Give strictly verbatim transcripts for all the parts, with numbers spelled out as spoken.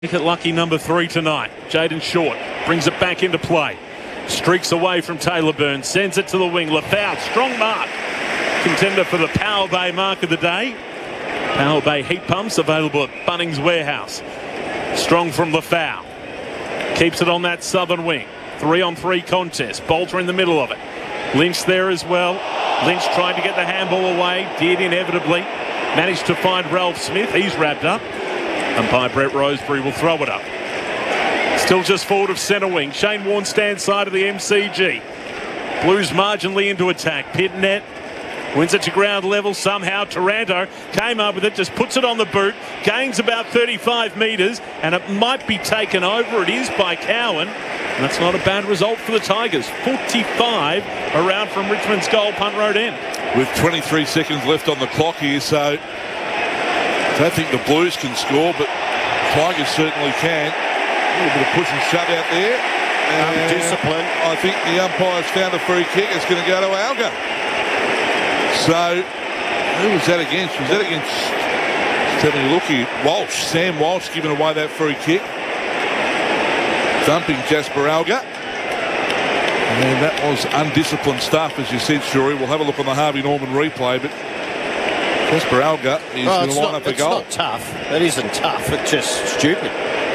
Make it lucky number three tonight. Jaden Short brings it back into play. Streaks away from Taylor Burns. Sends it to the wing. Lafau, strong mark. Contender for the Powell Bay mark of the day. Powell Bay heat pumps available at Bunnings Warehouse. Strong from Lafau. Keeps it on that southern wing. Three on three contest. Bolter in the middle of it. Lynch there as well. Lynch tried to get the handball away. Did inevitably. Managed to find Ralph Smith. He's wrapped up. Umpire Brett Roseberry will throw it up. Still just forward of centre wing. Shane Warne stands side of the M C G. Blues marginally into attack. Pitnet wins it to ground level somehow. Taranto came up with it, just puts it on the boot. Gains about thirty-five metres, and it might be taken over. It is by Cowan. And that's not a bad result for the Tigers. forty-five around from Richmond's goal, Punt Road end. With twenty-three seconds left on the clock here, so I don't think the Blues can score, but Tigers certainly can. A little bit of push and shove out there. And discipline. I think the umpire's found a free kick. It's going to go to Alga. So, who was that against? Was that against, let me look here, Walsh. Sam Walsh giving away that free kick. Dumping Jasper Alga. And that was undisciplined stuff, as you said, Shuri. We'll have a look on the Harvey Norman replay, but Jasper Alga is well, going to line not, up a goal. It's not tough. That isn't tough. It's just stupid.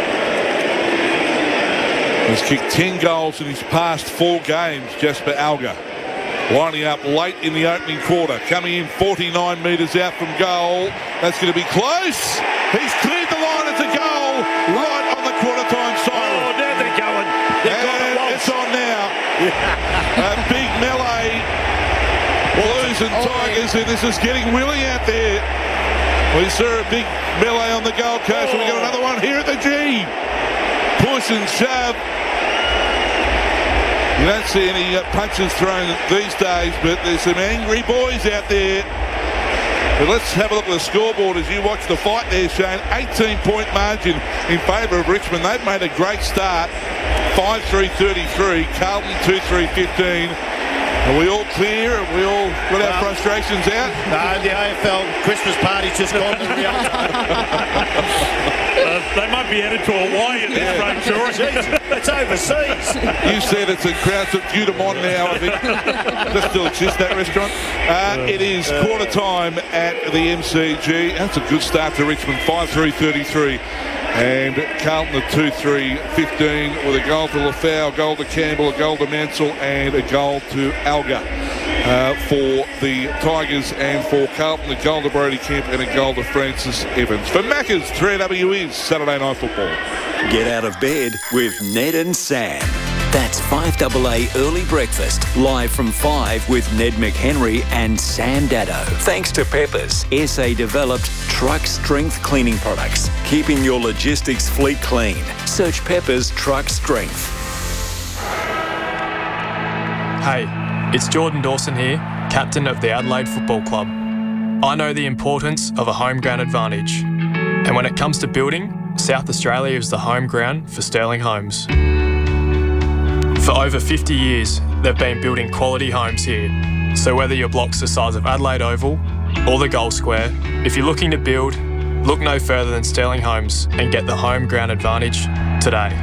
He's kicked ten goals in his past four games, Jasper Alga. Lining up late in the opening quarter. Coming in forty-nine metres out from goal. That's going to be close. He's cleared the line. It's a goal right on the quarter-time siren. Oh, now they're going. They've got it. And it's on now. A big melee. Blues and Tigers, and this is getting willing out there. We saw a big melee on the Gold Coast, and we got another one here at the G. Push and shove. You don't see any uh, punches thrown these days, but there's some angry boys out there. But let's have a look at the scoreboard as you watch the fight there, Shane. eighteen point margin in favour of Richmond. They've made a great start. five three thirty-three. Carlton two three fifteen. Are we all clear? Have we all got our well, frustrations out? No, the A F L Christmas party's just gone to Rio. uh, they might be headed to Hawaii at this rate, sure. It's overseas. You said it's in Krauss at Beaumont now, I think. Does still exist, that restaurant? Uh, it is quarter time at the M C G. That's a good start to Richmond, five three thirty-three. And Carlton at two three fifteen with a goal to Lafau, a goal to Campbell, a goal to Mansell, and a goal to Alga uh, for the Tigers, and for Carlton, a goal to Brody Kemp and a goal to Francis Evans. For Macca's, three W is Saturday Night Football. Get out of bed with Ned and Sam. That's five A A Early Breakfast, live from five with Ned McHenry and Sam Dado. Thanks to Peppers, S A-developed truck strength cleaning products, keeping your logistics fleet clean. Search Peppers Truck Strength. Hey, it's Jordan Dawson here, captain of the Adelaide Football Club. I know the importance of a home ground advantage. And when it comes to building, South Australia is the home ground for Sterling Homes. For over fifty years, they've been building quality homes here. So whether your block's the size of Adelaide Oval or the Gold Square, if you're looking to build, look no further than Sterling Homes and get the home ground advantage today.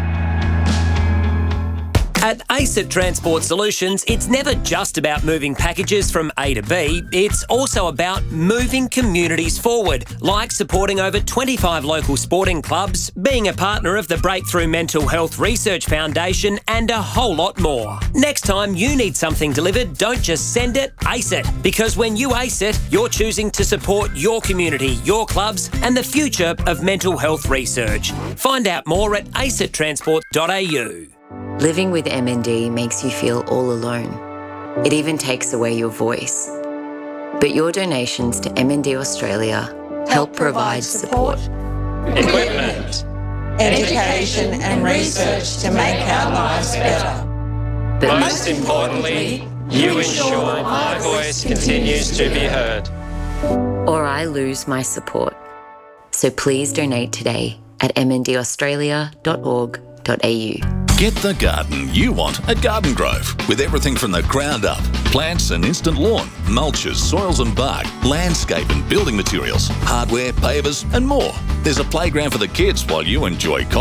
At ACET Transport Solutions, it's never just about moving packages from A to B, it's also about moving communities forward, like supporting over twenty-five local sporting clubs, being a partner of the Breakthrough Mental Health Research Foundation, and a whole lot more. Next time you need something delivered, don't just send it, ace it. Because when you ace it, you're choosing to support your community, your clubs, and the future of mental health research. Find out more at acet transport dot a u. Living with M N D makes you feel all alone. It even takes away your voice. But your donations to M N D Australia help, help provide support, equipment, education and research to make our lives better. But most importantly, you ensure my voice continues to be heard. Or I lose my support. So please donate today at m n d australia dot org dot a u. Get the garden you want at Garden Grove, with everything from the ground up. Plants and instant lawn, mulches, soils and bark, landscape and building materials, hardware, pavers and more. There's a playground for the kids while you enjoy